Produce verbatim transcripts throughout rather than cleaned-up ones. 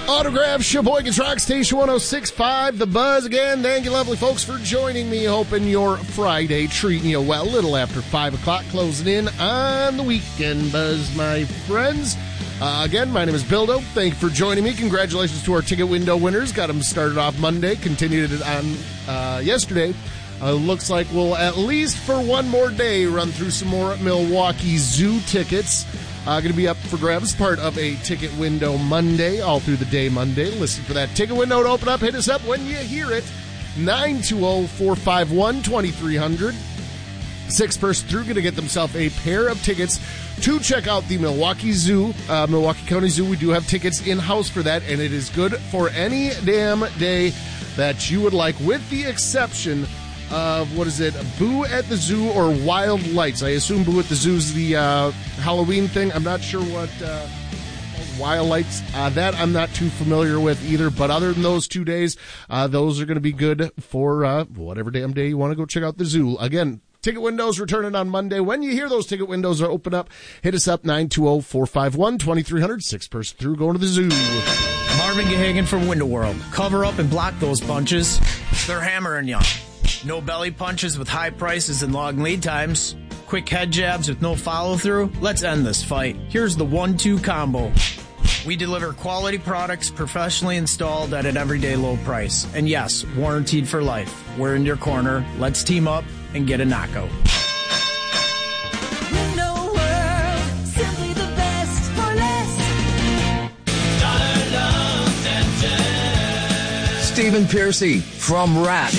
Autograph, Sheboygan's Rock Station one oh six point five, The Buzz again. Thank you, lovely folks, for joining me. Hoping your Friday treating you well. Little after five o'clock, closing in on the weekend buzz, my friends. Uh, again, my name is Bildo. Thank you for joining me. Congratulations to our ticket window winners. Got them started off Monday, continued it on uh, yesterday. Uh, looks like we'll, at least for one more day, run through some more Milwaukee Zoo tickets. Uh, going to be up for grabs, part of a ticket window Monday, all through the day Monday. Listen for that ticket window to open up. Hit us up when you hear it. nine two zero, four five one, two three zero zero. Sixth person through going to get themselves a pair of tickets to check out the Milwaukee Zoo, uh, Milwaukee County Zoo. We do have tickets in-house for that, and it is good for any damn day that you would like, with the exception of, what is it, Boo at the Zoo or Wild Lights. I assume Boo at the Zoo is the uh, Halloween thing. I'm not sure what uh, Wild Lights, uh, that I'm not too familiar with either. But other than those two days, uh, those are going to be good for uh, whatever damn day you want to go check out the zoo. Again, ticket windows returning on Monday. When you hear those ticket windows are open up, hit us up, nine two zero, four five one, two three zero zero. Six person through going to the zoo. Marvin Gahagan from Window World. Cover up and block those bunches. They're hammering you. No belly punches with high prices and long lead times. Quick head jabs with no follow-through. Let's end this fight. Here's the one two combo. We deliver quality products professionally installed at an everyday low price. And yes, warranted for life. We're in your corner. Let's team up and get a knockout. Window World, simply the best for less. Dollar Loan Center. Stephen Piercy from Rat.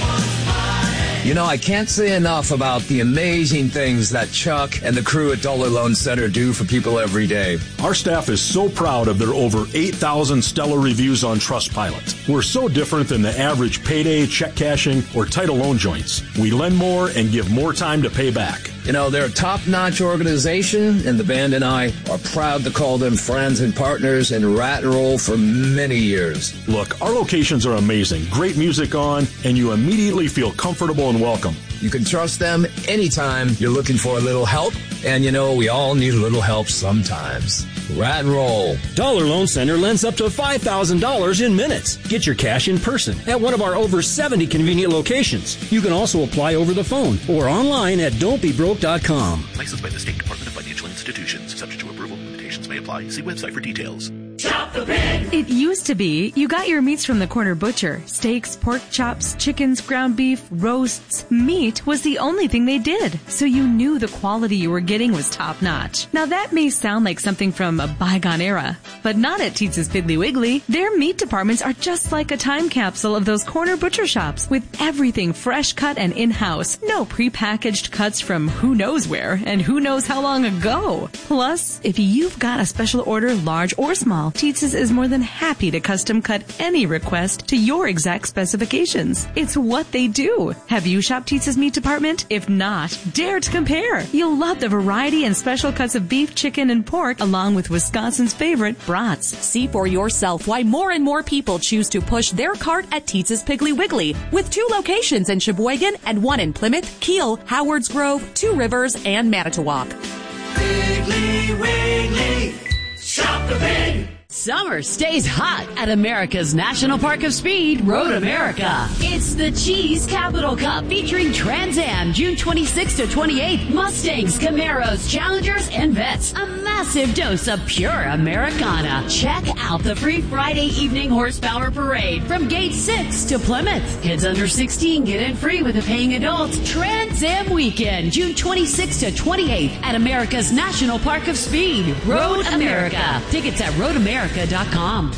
You know, I can't say enough about the amazing things that Chuck and the crew at Dollar Loan Center do for people every day. Our staff is so proud of their over eight thousand stellar reviews on Trustpilot. We're so different than the average payday, check cashing, or title loan joints. We lend more and give more time to pay back. You know, they're a top-notch organization, and the band and I are proud to call them friends and partners in Rat and Roll for many years. Look, our locations are amazing. Great music on, and you immediately feel comfortable and welcome. You can trust them anytime you're looking for a little help, and you know, we all need a little help sometimes. Rat and Roll. Dollar Loan Center lends up to five thousand dollars in minutes. Get your cash in person at one of our over seventy convenient locations. You can also apply over the phone or online at don't be broke dot com. Licensed by the State Department of Financial Institutions. Subject to approval. Limitations may apply. See website for details. Shop the pig. It used to be you got your meats from the corner butcher. Steaks, pork chops, chickens, ground beef, roasts. Meat was the only thing they did. So you knew the quality you were getting was top notch. Now that may sound like something from a bygone era, but not at Teetz's Piggly Wiggly. Their meat departments are just like a time capsule of those corner butcher shops, with everything fresh cut and in-house. No prepackaged cuts from who knows where and who knows how long ago. Plus, if you've got a special order, large or small, Teetz's is more than happy to custom cut any request to your exact specifications. It's what they do. Have you shopped Teetz's meat department? If not, dare to compare. You'll love the variety and special cuts of beef, chicken, and pork, along with Wisconsin's favorite brats. See for yourself why more and more people choose to push their cart at Teetz's Piggly Wiggly, with two locations in Sheboygan and one in Plymouth, Kiel, Howards Grove, Two Rivers, and Manitowoc. Piggly Wiggly, shop the pig. Summer stays hot at America's National Park of Speed, Road America. It's the Cheese Capital Cup featuring Trans Am, June twenty-sixth to twenty-eighth, Mustangs, Camaros, Challengers, and Vets. A massive dose of pure Americana. Check out the free Friday evening horsepower parade from Gate six to Plymouth. Kids under sixteen get in free with a paying adult. Trans Am Weekend, June twenty-sixth to twenty-eighth at America's National Park of Speed, Road America. Tickets at road america dot com.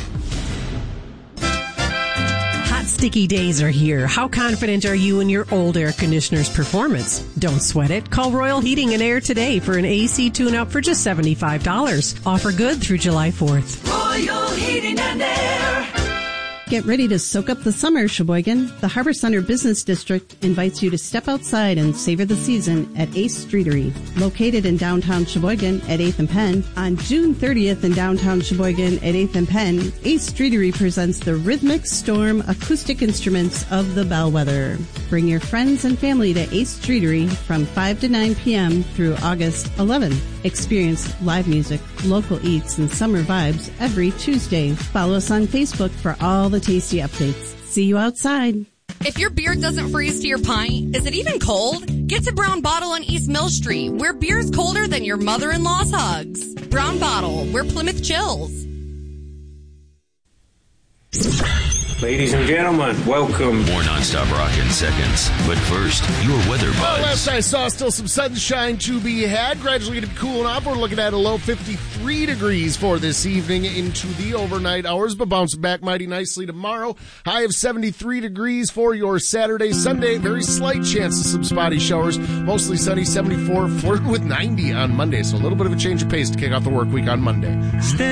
Hot, sticky days are here. How confident are you in your old air conditioner's performance? Don't sweat it. Call Royal Heating and Air today for an A C tune-up for just seventy-five dollars. Offer good through July fourth. Royal Heating and Air. Get ready to soak up the summer, Sheboygan. The Harbor Center Business District invites you to step outside and savor the season at Ace Streetery. Located in downtown Sheboygan at eighth and Penn, on June thirtieth in downtown Sheboygan at eighth and Penn, Ace Streetery presents the Rhythmic Storm acoustic instruments of the Bellwether. Bring your friends and family to Ace Streetery from five to nine p.m. through August eleventh. Experience live music, local eats, and summer vibes every Tuesday. Follow us on Facebook for all the tasty updates. See you outside. If your beer doesn't freeze to your pint, is it even cold? Get to Brown Bottle on East Mill Street, where beer's colder than your mother-in-law's hugs. Brown Bottle, where Plymouth chills. Ladies and gentlemen, welcome. More nonstop rock in seconds. But first, your weather buzz. Well, last I saw, still some sunshine to be had. Gradually going to be cooling off. We're looking at a low fifty-three degrees for this evening into the overnight hours, but bouncing back mighty nicely tomorrow. High of seventy-three degrees for your Saturday, Sunday. Very slight chance of some spotty showers. Mostly sunny, seventy-four, flirting with ninety on Monday. So a little bit of a change of pace to kick off the work week on Monday.